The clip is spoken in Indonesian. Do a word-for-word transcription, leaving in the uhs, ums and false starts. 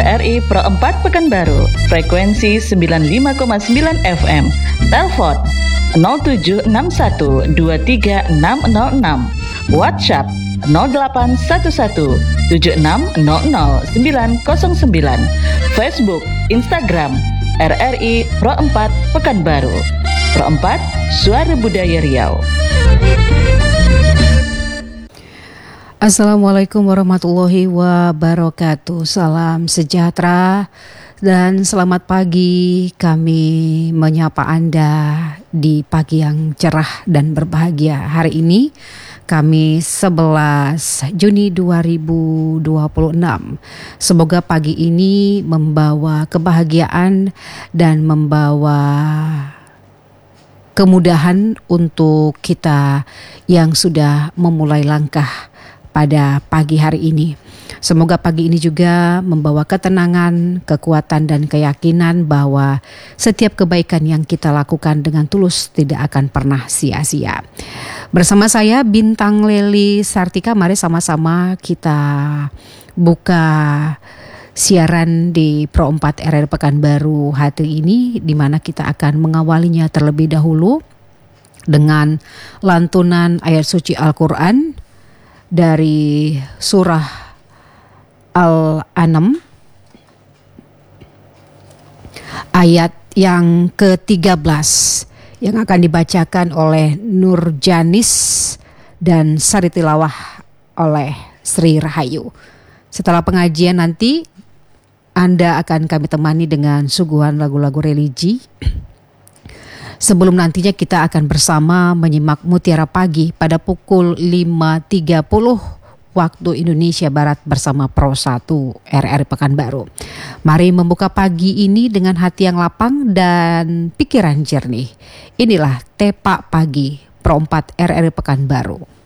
R I Pro empat Pekanbaru, frekuensi sembilan puluh lima koma sembilan F M. Telepon nol tujuh enam satu dua tiga enam nol enam. WhatsApp nol delapan satu satu tujuh enam nol nol sembilan nol sembilan. Facebook, Instagram R R I Pro empat Pekanbaru. Pro empat, Suara Budaya Riau. Assalamualaikum warahmatullahi wabarakatuh. Salam sejahtera dan selamat pagi. Kami menyapa Anda di pagi yang cerah dan berbahagia. Hari ini Kamis sebelas Juni dua ribu dua puluh enam. Semoga pagi ini membawa kebahagiaan dan membawa kemudahan untuk kita yang sudah memulai langkah pada pagi hari ini. Semoga pagi ini juga membawa ketenangan, kekuatan dan keyakinan bahwa setiap kebaikan yang kita lakukan dengan tulus tidak akan pernah sia-sia. Bersama saya Bintang Leli Sartika, mari sama-sama kita buka siaran di Pro empat R R I Pekanbaru hari ini, di mana kita akan mengawalinya terlebih dahulu dengan lantunan ayat suci Al-Quran dari surah Al-An'am ayat yang ketiga belas yang akan dibacakan oleh Nur Janis dan sari tilawah oleh Sri Rahayu. Setelah pengajian nanti Anda akan kami temani dengan suguhan lagu-lagu religi. Sebelum nantinya kita akan bersama menyimak Mutiara Pagi pada pukul lima tiga puluh waktu Indonesia Barat bersama Pro satu R R I Pekanbaru. Mari membuka pagi ini dengan hati yang lapang dan pikiran jernih. Inilah Tepak Pagi Pro empat R R I Pekanbaru.